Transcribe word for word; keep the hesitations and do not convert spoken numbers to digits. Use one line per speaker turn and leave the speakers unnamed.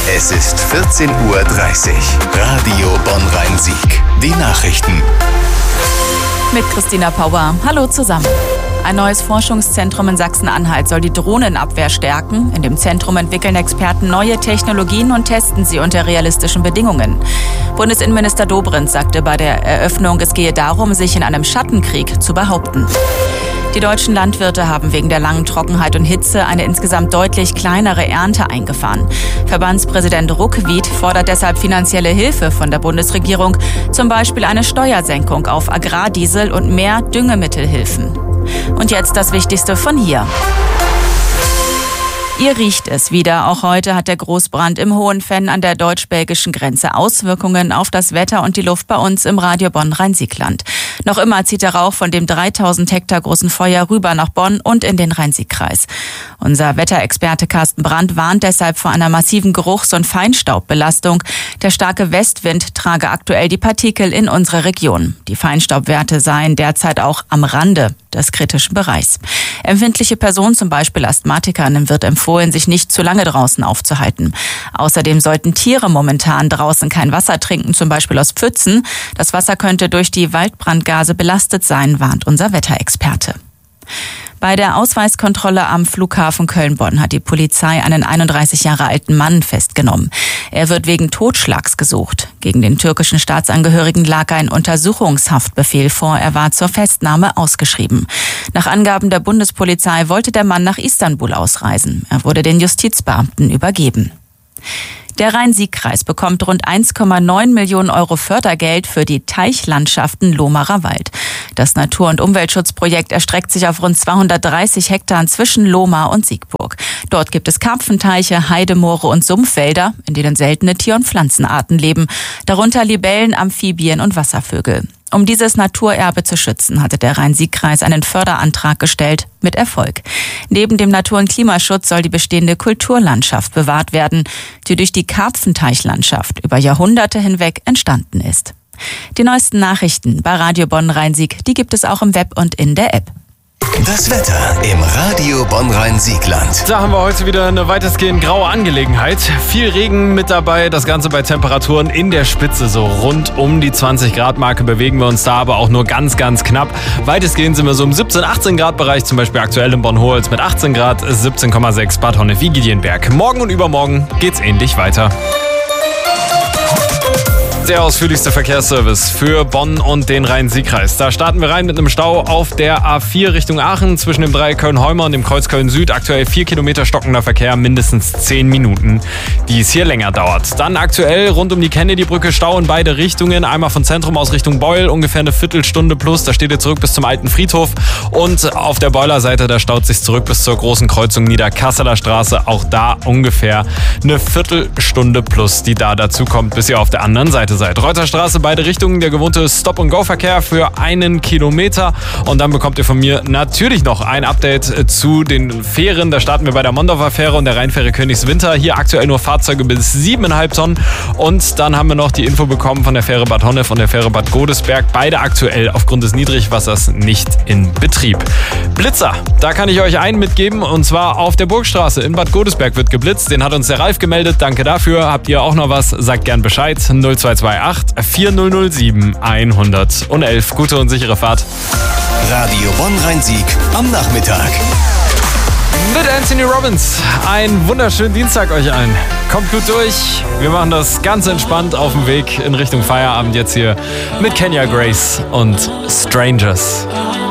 Es ist vierzehn Uhr dreißig. Radio Bonn-Rhein-Sieg. Die Nachrichten.
Mit Christina Pauer. Hallo zusammen. Ein neues Forschungszentrum in Sachsen-Anhalt soll die Drohnenabwehr stärken. In dem Zentrum entwickeln Experten neue Technologien und testen sie unter realistischen Bedingungen. Bundesinnenminister Dobrindt sagte bei der Eröffnung, es gehe darum, sich in einem Schattenkrieg zu behaupten. Die deutschen Landwirte haben wegen der langen Trockenheit und Hitze eine insgesamt deutlich kleinere Ernte eingefahren. Verbandspräsident Ruckwied fordert deshalb finanzielle Hilfe von der Bundesregierung, zum Beispiel eine Steuersenkung auf Agrardiesel und mehr Düngemittelhilfen. Und jetzt das Wichtigste von hier. Ihr riecht es wieder. Auch heute hat der Großbrand im Hohenfenn an der deutsch-belgischen Grenze Auswirkungen auf das Wetter und die Luft bei uns im Radio Bonn-Rhein-Sieg-Land. Noch immer zieht der Rauch von dem dreitausend Hektar großen Feuer rüber nach Bonn und in den Rhein-Sieg-Kreis. Unser Wetterexperte Carsten Brandt warnt deshalb vor einer massiven Geruchs- und Feinstaubbelastung. Der starke Westwind trage aktuell die Partikel in unsere Region. Die Feinstaubwerte seien derzeit auch am Rande des kritischen Bereichs. Empfindliche Personen, zum Beispiel Asthmatikern, wird empfohlen, sich nicht zu lange draußen aufzuhalten. Außerdem sollten Tiere momentan draußen kein Wasser trinken, zum Beispiel aus Pfützen. Das Wasser könnte durch die Waldbrandgase belastet sein, warnt unser Wetterexperte. Bei der Ausweiskontrolle am Flughafen Köln-Bonn hat die Polizei einen einunddreißig Jahre alten Mann festgenommen. Er wird wegen Totschlags gesucht. Gegen den türkischen Staatsangehörigen lag ein Untersuchungshaftbefehl vor. Er war zur Festnahme ausgeschrieben. Nach Angaben der Bundespolizei wollte der Mann nach Istanbul ausreisen. Er wurde den Justizbeamten übergeben. Der Rhein-Sieg-Kreis bekommt rund eins Komma neun Millionen Euro Fördergeld für die Teichlandschaften Lohmarer Wald. Das Natur- und Umweltschutzprojekt erstreckt sich auf rund zweihundertdreißig Hektar zwischen Lohmar und Siegburg. Dort gibt es Karpfenteiche, Heidemoore und Sumpfwälder, in denen seltene Tier- und Pflanzenarten leben, darunter Libellen, Amphibien und Wasservögel. Um dieses Naturerbe zu schützen, hatte der Rhein-Sieg-Kreis einen Förderantrag gestellt, mit Erfolg. Neben dem Natur- und Klimaschutz soll die bestehende Kulturlandschaft bewahrt werden, die durch die Karpfenteichlandschaft über Jahrhunderte hinweg entstanden ist. Die neuesten Nachrichten bei Radio Bonn-Rhein-Sieg, die gibt es auch im Web und in der App.
Das Wetter im Radio Bonn-Rhein-Sieg-Land.
Da haben wir heute wieder eine weitestgehend graue Angelegenheit. Viel Regen mit dabei, das Ganze bei Temperaturen in der Spitze. So rund um die zwanzig Grad Marke bewegen wir uns da, aber auch nur ganz, ganz knapp. Weitestgehend sind wir so im siebzehn, achtzehn Grad Bereich, zum Beispiel aktuell in Bonn-Hoholz mit achtzehn Grad, siebzehn Komma sechs Bad Honnef-Giedienberg. Morgen und übermorgen geht's ähnlich weiter. Der ausführlichste Verkehrsservice für Bonn und den Rhein-Sieg-Kreis. Da starten wir rein mit einem Stau auf der A vier Richtung Aachen zwischen dem Dreieck Köln-Heumer und dem Kreuz Köln-Süd. Aktuell vier Kilometer stockender Verkehr, mindestens zehn Minuten, die es hier länger dauert. Dann aktuell rund um die Kennedy-Brücke Stau in beide Richtungen. Einmal von Zentrum aus Richtung Beul, ungefähr eine Viertelstunde plus. Da steht ihr zurück bis zum alten Friedhof. Und auf der Beuler Seite, da staut sich zurück bis zur großen Kreuzung Niederkasseler Straße. Auch da ungefähr eine Viertelstunde plus, die da dazu kommt, bis ihr auf der anderen Seite seid. Reuterstraße, beide Richtungen, der gewohnte Stop-and-Go-Verkehr für einen Kilometer. Und dann bekommt ihr von mir natürlich noch ein Update zu den Fähren. Da starten wir bei der Mondorfer Fähre und der Rheinfähre Königswinter. Hier aktuell nur Fahrzeuge bis sieben Komma fünf Tonnen. Und dann haben wir noch die Info bekommen von der Fähre Bad Honnef und der Fähre Bad Godesberg. Beide aktuell aufgrund des Niedrigwassers nicht in Betrieb. Blitzer, da kann ich euch einen mitgeben. Und zwar auf der Burgstraße in Bad Godesberg wird geblitzt. Den hat uns der Ralf gemeldet. Danke dafür. Habt ihr auch noch was? Sagt gern Bescheid. null zwei zwei acht, vier null null sieben, eins null eins. Gute und sichere Fahrt.
Radio Bonn-Rhein-Sieg am Nachmittag.
Mit Anthony Robbins. Einen wunderschönen Dienstag euch allen. Kommt gut durch. Wir machen das ganz entspannt auf dem Weg in Richtung Feierabend jetzt hier mit Kenya Grace und Strangers.